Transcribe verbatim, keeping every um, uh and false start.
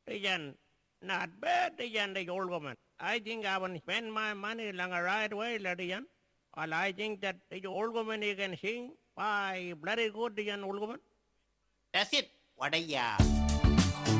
Diyan, not bad, Diyan, the old woman. I think I will spend my money along a right way, Diyan. Well, I think that the old woman can sing. Why, bloody good, Diyan, old woman. That's it. What a ya.